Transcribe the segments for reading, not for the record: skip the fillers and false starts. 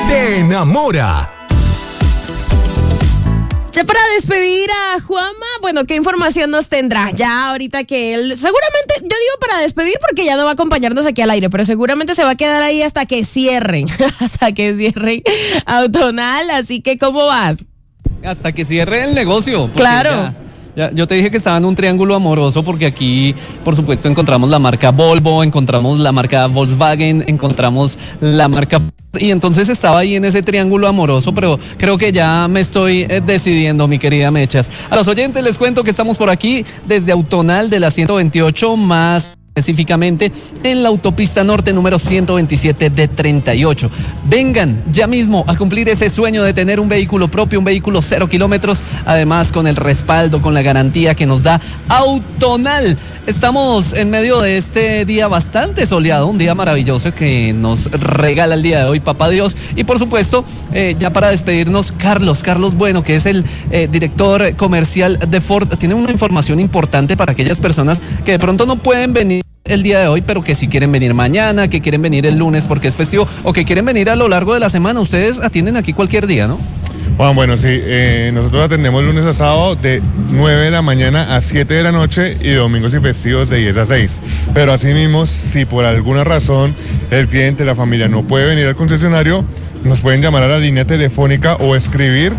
te enamora. Ya para despedir a Juanma, bueno, ¿qué información nos tendrá? Ya ahorita que él, seguramente, yo digo para despedir porque ya no va a acompañarnos aquí al aire, pero seguramente se va a quedar ahí hasta que cierren, Autonal, así que ¿cómo vas? Hasta que cierre el negocio. Claro. Yo te dije que estaba en un triángulo amoroso porque aquí, por supuesto, encontramos la marca Volvo, encontramos la marca Volkswagen, encontramos la marca... Y entonces estaba ahí en ese triángulo amoroso, pero creo que ya me estoy decidiendo, mi querida Mechas. A los oyentes les cuento que estamos por aquí desde Autonal de la 128, más específicamente en la autopista norte número 127 de 38. Vengan ya mismo a cumplir ese sueño de tener un vehículo propio, un vehículo 0 kilómetros, además con el respaldo, con la garantía que nos da Autonal. Estamos en medio de este día bastante soleado, un día maravilloso que nos regala el día de hoy, papá Dios. Y por supuesto, ya para despedirnos, Carlos Bueno, que es el director comercial de Ford, tiene una información importante para aquellas personas que de pronto no pueden venir el día de hoy, pero que si quieren venir mañana, que quieren venir el lunes porque es festivo, o que quieren venir a lo largo de la semana. Ustedes atienden aquí cualquier día, ¿no? Juan, bueno, sí, nosotros atendemos lunes a sábado de 9 de la mañana a 7 de la noche y domingos y festivos de 10 a 6. Pero asimismo, si por alguna razón el cliente, la familia no puede venir al concesionario, nos pueden llamar a la línea telefónica o escribir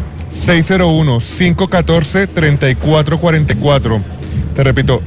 601-514-3444. Te repito,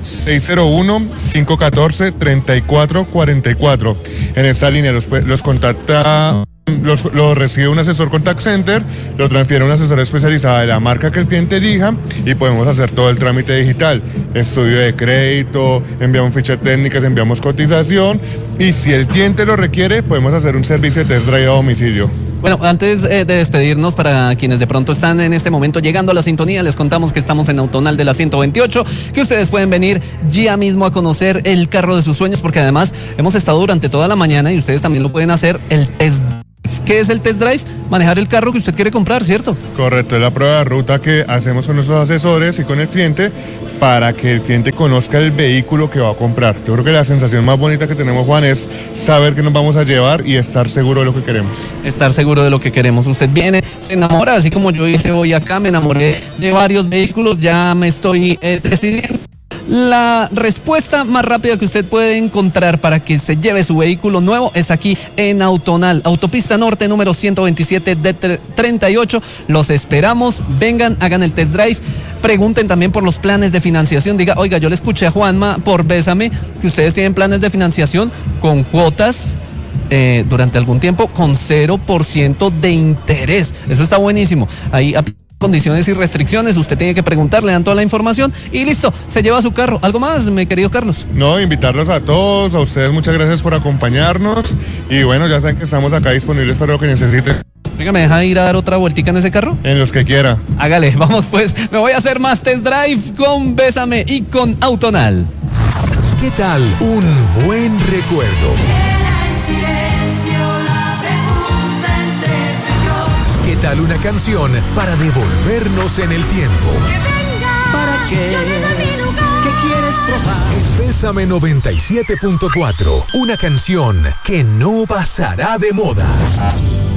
601-514-3444. En esta línea los contacta... Lo recibe un asesor contact center, lo transfiere a un asesor especializado de la marca que el cliente elija y podemos hacer todo el trámite digital, estudio de crédito, enviamos fichas técnicas, enviamos cotización y si el cliente lo requiere podemos hacer un servicio de test drive a domicilio. Bueno, antes de despedirnos, para quienes de pronto están en este momento llegando a la sintonía, les contamos que estamos en Autonal de la 128, que ustedes pueden venir ya mismo a conocer el carro de sus sueños, porque además hemos estado durante toda la mañana y ustedes también lo pueden hacer, el test drive. ¿Qué es el test drive? Manejar el carro que usted quiere comprar, ¿cierto? Correcto, es la prueba de ruta que hacemos con nuestros asesores y con el cliente para que el cliente conozca el vehículo que va a comprar. Yo creo que la sensación más bonita que tenemos, Juan, es saber que nos vamos a llevar y estar seguro de lo que queremos. Estar seguro de lo que queremos. Usted viene, se enamora, así como yo hice hoy acá, me enamoré de varios vehículos, ya me estoy decidiendo. La respuesta más rápida que usted puede encontrar para que se lleve su vehículo nuevo es aquí en Autonal, autopista norte número 127 de 38. Los esperamos, vengan, hagan el test drive, pregunten también por los planes de financiación. Diga, oiga, yo le escuché a Juanma por Bésame que ustedes tienen planes de financiación con cuotas durante algún tiempo con 0% de interés. Eso está buenísimo. Ahí condiciones y restricciones, usted tiene que preguntar, le dan toda la información y listo, se lleva su carro. ¿Algo más, mi querido Carlos? No, invitarlos a todos, a ustedes muchas gracias por acompañarnos y bueno, ya saben que estamos acá disponibles para lo que necesiten. Venga, ¿me deja ir a dar otra vueltica en ese carro? En los que quiera. Hágale, vamos pues, me voy a hacer más test drive con Bésame y con Autonal. ¿Qué tal un buen recuerdo? ¿Qué tal una canción para devolvernos en el tiempo? ¿Para qué? ¿Qué quieres probar? Bésame 97.4, una canción que no pasará de moda.